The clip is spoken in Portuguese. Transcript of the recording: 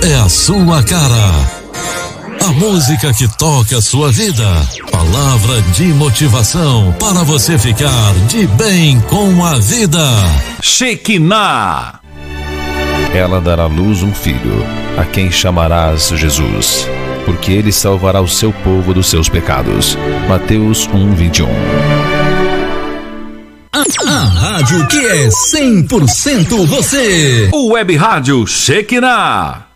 é a sua cara. A música que toca a sua vida. Palavra de motivação para você ficar de bem com a vida. Shekinah. Ela dará à luz um filho, a quem chamarás Jesus, porque ele salvará o seu povo dos seus pecados. Mateus 1:21. A rádio que é 100% você. O Web Rádio Shekinah.